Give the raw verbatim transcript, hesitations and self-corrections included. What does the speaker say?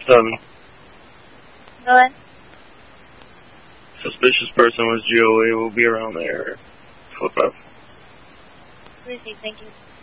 seven. Go ahead. Suspicious person was G O A. Will be around there. Flip up. Received, thank you.